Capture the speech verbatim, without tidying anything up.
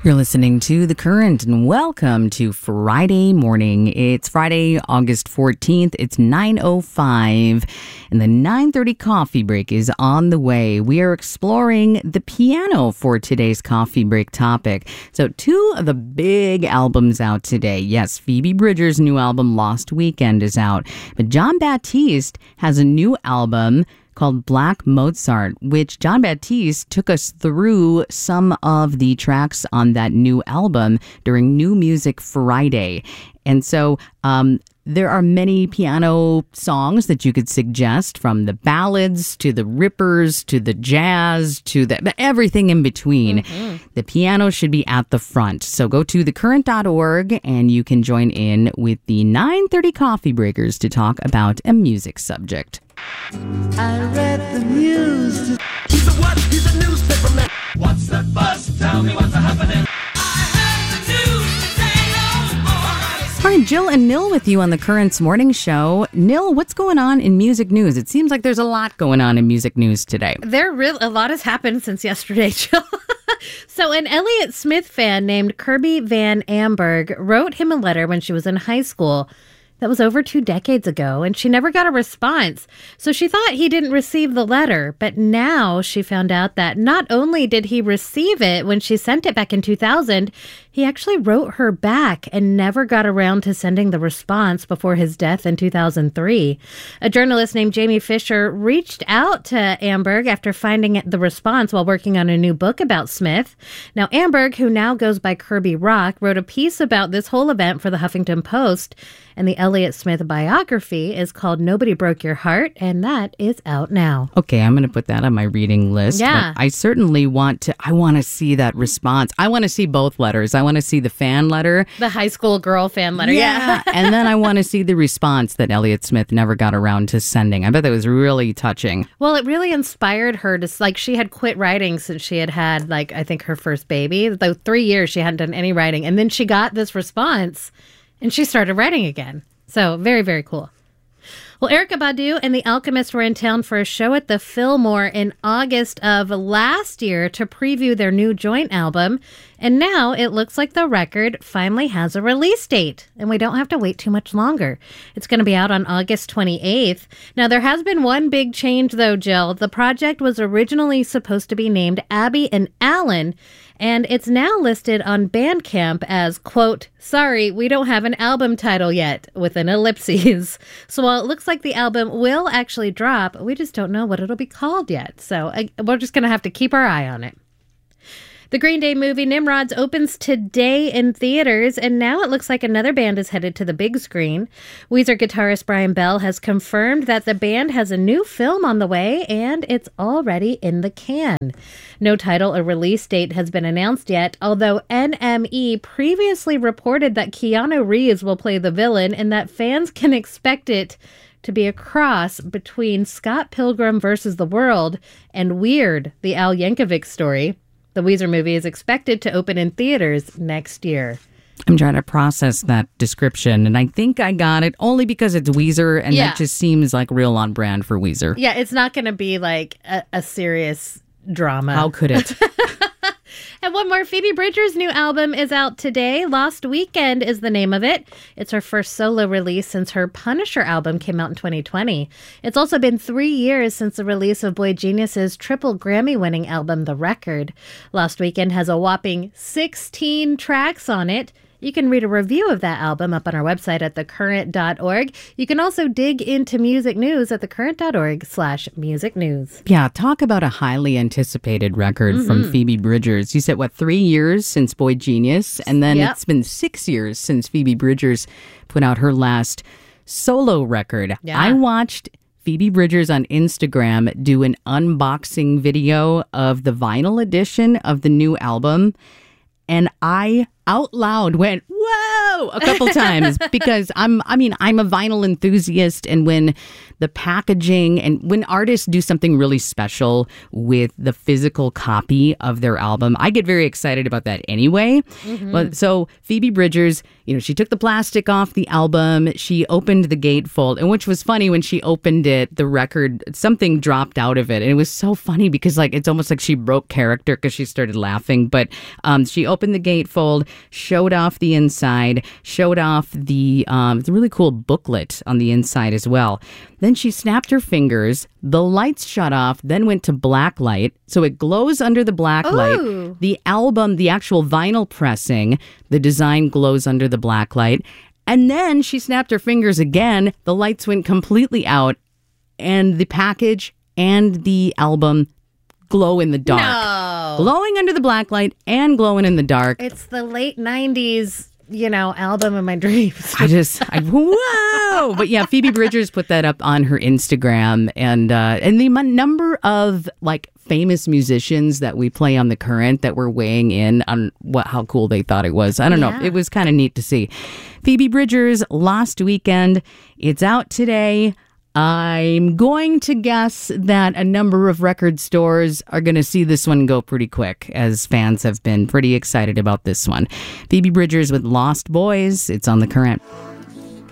You're listening to The Current, and welcome to Friday morning. It's Friday, August fourteenth. It's nine oh five, and the nine thirty coffee break is on the way. We are exploring the piano for today's coffee break topic. So two of the big albums out today. Yes, Phoebe Bridgers' new album, Lost Weekend, is out. But Jon Batiste has a new album called Black Mozart, which Jon Batiste took us through some of the tracks on that new album during New Music Friday. And so um, there are many piano songs that you could suggest, from the ballads to the rippers to the jazz to the everything in between. Mm-hmm. The piano should be at the front. So go to the current dot org and you can join in with the nine thirty coffee breakers to talk about a music subject. I read the news. He's a what? He's a newspaper man. What's the buzz? Tell me what's happening. All right, Jill and Nil with you on the Currents Morning Show. Nil, what's going on in music news? It seems like there's a lot going on in music news today. There real a lot has happened since yesterday, Jill. So an Elliott Smith fan named Kirby Van Amberg wrote him a letter when she was in high school. That was over two decades ago, and she never got a response. So she thought he didn't receive the letter, but now she found out that not only did he receive it when she sent it back in two thousand, he actually wrote her back and never got around to sending the response before his death in two thousand three. A journalist named Jamie Fisher reached out to Amberg after finding the response while working on a new book about Smith. Now, Amberg, who now goes by Kirby Rock, wrote a piece about this whole event for the Huffington Post, and the Elliott Smith biography is called Nobody Broke Your Heart, and that is out now. Okay, I'm going to put that on my reading list. Yeah. But I certainly want to, I want to see that response. I want to see both letters. I want to see the fan letter. The high school girl fan letter, yeah. yeah. And then I want to see the response that Elliott Smith never got around to sending. I bet that was really touching. Well, it really inspired her to, like, she had quit writing since she had had, like, I think her first baby. Though three years she hadn't done any writing. And then she got this response and she started writing again. So very, very cool. Well, Erykah Badu and The Alchemist were in town for a show at the Fillmore in August of last year to preview their new joint album. And now it looks like the record finally has a release date, and we don't have to wait too much longer. It's going to be out on August twenty-eighth. Now, there has been one big change, though, Jill. The project was originally supposed to be named Abby and Alan, and it's now listed on Bandcamp as, quote, sorry, we don't have an album title yet, with an ellipses. So while it looks like the album will actually drop, we just don't know what it'll be called yet. So uh, we're just going to have to keep our eye on it. The Green Day movie Nimrods opens today in theaters, and now it looks like another band is headed to the big screen. Weezer guitarist Brian Bell has confirmed that the band has a new film on the way, and it's already in the can. No title or release date has been announced yet, although N M E previously reported that Keanu Reeves will play the villain and that fans can expect it to be a cross between Scott Pilgrim versus the World and Weird, the Al Yankovic story. The Weezer movie is expected to open in theaters next year. I'm trying to process that description, and I think I got it only because it's Weezer, and Yeah. that just seems like real on brand for Weezer. Yeah, it's not going to be like a, a serious drama. How could it? And one more, Phoebe Bridgers' new album is out today. Lost Weekend is the name of it. It's her first solo release since her Punisher album came out in twenty twenty. It's also been three years since the release of Boy Genius's triple Grammy-winning album, The Record. Lost Weekend has a whopping sixteen tracks on it. You can read a review of that album up on our website at the current dot org. You can also dig into music news at the current dot org slash music news. Yeah, talk about a highly anticipated record mm-hmm. from Phoebe Bridgers. You said, what, three years since Boy Genius? And then Yep. it's been six years since Phoebe Bridgers put out her last solo record. Yeah. I watched Phoebe Bridgers on Instagram do an unboxing video of the vinyl edition of the new album, and I out loud went, whoa, a couple times because I'm, I mean, I'm a vinyl enthusiast. And when the packaging and when artists do something really special with the physical copy of their album, I get very excited about that anyway. Mm-hmm. But so Phoebe Bridgers, you know, she took the plastic off the album. She opened the gatefold, and which was funny when she opened it, the record, something dropped out of it. And it was so funny because like, it's almost like she broke character because she started laughing. But um, she opened the gatefold, showed off the inside, showed off the, um, the really cool booklet on the inside as well. Then she snapped her fingers, the lights shut off, then went to black light. So it glows under the black Ooh. light. The album, the actual vinyl pressing, the design glows under the black light. And then she snapped her fingers again. The lights went completely out and the package and the album glow in the dark. No. Glowing under the black light and glowing in the dark. It's the late nineties, you know, album of my dreams. I just, I, whoa! But yeah, Phoebe Bridgers put that up on her Instagram, and uh, and the m- number of like famous musicians that we play on The Current that were weighing in on what how cool they thought it was. I don't Yeah. know. It was kind of neat to see. Phoebe Bridgers, Lost Weekend. It's out today. I'm going to guess that a number of record stores are going to see this one go pretty quick, as fans have been pretty excited about this one. Phoebe Bridgers with Lost Boys. It's on The Current.